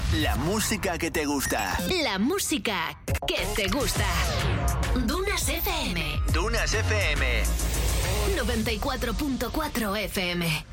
La música que te gusta. La música que te gusta. Dunas FM. Dunas FM. 94.4 FM.